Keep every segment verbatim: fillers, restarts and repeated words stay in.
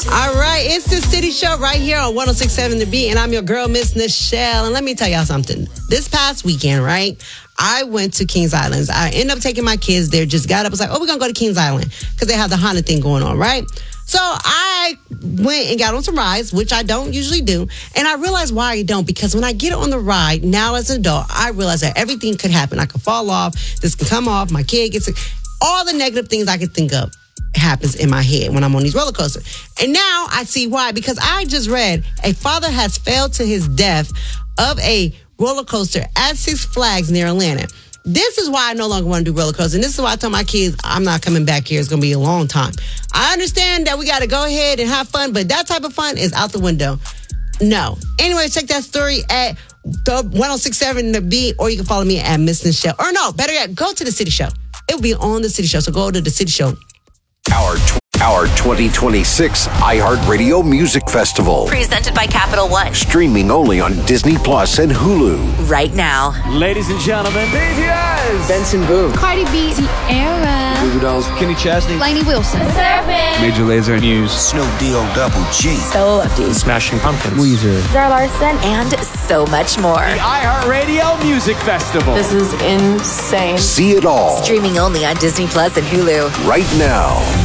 All right, it's the City Show right here on one oh six point seven The Beat, and I'm your girl, Miss Nichelle. And let me tell y'all something. This past weekend, right, I went to Kings Island. I ended up taking my kids there, just got up, was like, oh, we're going to go to Kings Island because they have the Haunted thing going on, right? So I went and got on some rides, which I don't usually do, and I realized why I don't, because when I get on the ride, now as an adult, I realize that everything could happen. I could fall off, this can come off, my kid gets, all the negative things I could think of happens in my head when I'm on these roller coasters. And now I see why, because I just read a father has failed to his death of a roller coaster at Six Flags near Atlanta. This is why I no longer want to do roller coasters. And this is why I tell my kids, I'm not coming back here. It's going to be a long time. I understand that we got to go ahead and have fun, but that type of fun is out the window. No. Anyway, check that story at the one oh six point seven The Beat, or you can follow me at Miss Nichelle. Or no, better yet, go to the City Show. It will be on the City Show. So go to the City Show. Our Our twenty twenty-six iHeartRadio Music Festival. Presented by Capital One. Streaming only on Disney Plus and Hulu. Right now. Ladies and gentlemen, B T S. Benson Boone. Cardi B. Tierra. Goo Goo Dolls. Kenny Chesney. Lainey Wilson. Surfing. Major Lazer. Muse. Snoop D-O Double G. So Lucky. Smashing Pumpkins. Weezer. Zara Larson. And so much more. The iHeartRadio Music Festival. This is insane. See it all. Streaming only on Disney Plus and Hulu. Right now.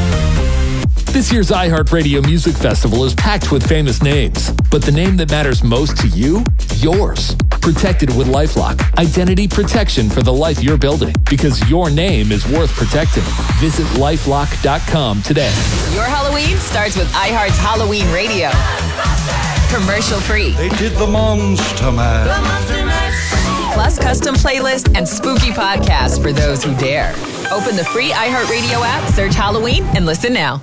This year's iHeartRadio Music Festival is packed with famous names, but the name that matters most to you? Yours. Protected with LifeLock. Identity protection for the life you're building, because your name is worth protecting. Visit lifelock dot com today. Your Halloween starts with iHeart's Halloween Radio. Commercial free. They did the Monster Mash. Plus custom playlist and spooky podcasts for those who dare. Open the free iHeartRadio app, search Halloween, and listen now.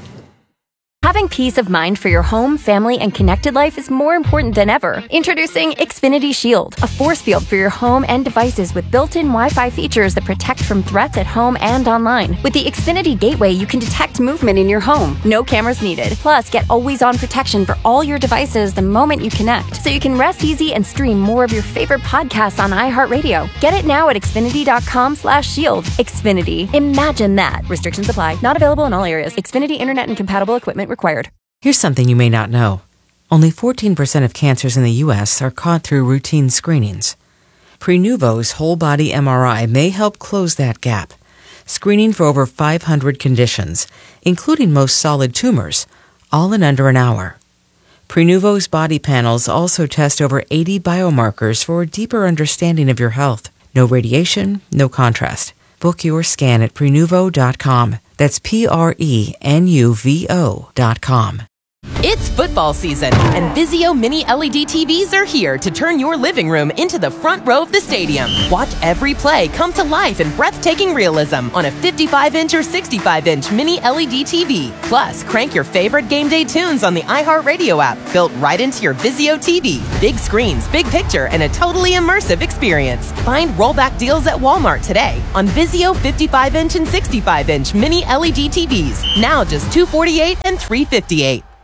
Having peace of mind for your home, family, and connected life is more important than ever. Introducing Xfinity Shield, a force field for your home and devices with built-in Wi-Fi features that protect from threats at home and online. With the Xfinity Gateway, you can detect movement in your home. No cameras needed. Plus, get always-on protection for all your devices the moment you connect, so you can rest easy and stream more of your favorite podcasts on iHeartRadio. Get it now at xfinity.com slash shield. Xfinity. Imagine that. Restrictions apply. Not available in all areas. Xfinity Internet and compatible equipment required. Here's something you may not know. Only fourteen percent of cancers in the U S are caught through routine screenings. Prenuvo's whole-body M R I may help close that gap, screening for over five hundred conditions, including most solid tumors, all in under an hour. Prenuvo's body panels also test over eighty biomarkers for a deeper understanding of your health. No radiation, no contrast. Book your scan at prenuvo dot com. That's P R E N U V O dot com. It's football season, and Vizio Mini L E D T Vs are here to turn your living room into the front row of the stadium. Watch every play come to life in breathtaking realism on a fifty-five inch or sixty-five inch Mini L E D T V. Plus, crank your favorite game day tunes on the iHeartRadio app, built right into your Vizio T V. Big screens, big picture, and a totally immersive experience. Find rollback deals at Walmart today on Vizio fifty-five inch and sixty-five inch Mini L E D T Vs. Now just two hundred forty-eight dollars and three hundred fifty-eight dollars.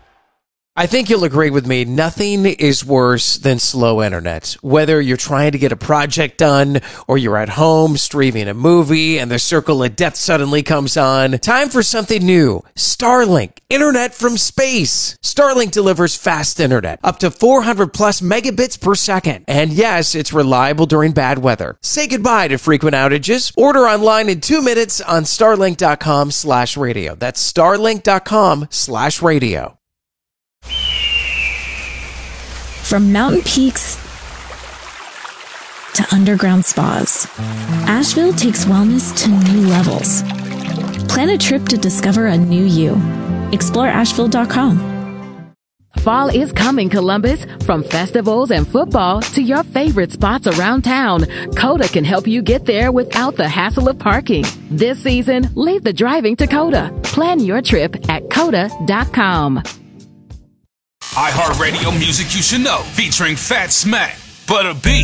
I think you'll agree with me. Nothing is worse than slow internet. Whether you're trying to get a project done or you're at home streaming a movie and the circle of death suddenly comes on. Time for something new. Starlink. Internet from space. Starlink delivers fast internet. Up to four hundred plus megabits per second. And yes, it's reliable during bad weather. Say goodbye to frequent outages. Order online in two minutes on starlink.com slash radio. That's starlink.com slash radio. From mountain peaks to underground spas, Asheville takes wellness to new levels. Plan a trip to discover a new you. Explore asheville dot com. Fall is coming, Columbus. From festivals and football to your favorite spots around town, Coda can help you get there without the hassle of parking. This season, leave the driving to Coda. Plan your trip at coda dot com. iHeartRadio Music You Should Know, featuring Fat Smack, Butter B,